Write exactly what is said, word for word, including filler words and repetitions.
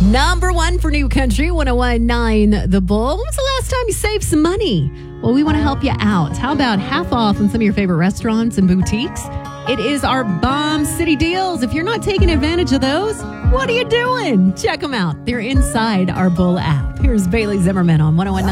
Number one for New Country, one oh one point nine The Bull. When was the last time you saved some money? Well, we want to help you out. How about half off on some of your favorite restaurants and boutiques? It is our Bomb City deals. If you're not taking advantage of those, what are you doing? Check them out. They're inside our Bull app. Here's Bailey Zimmerman on one oh one point nine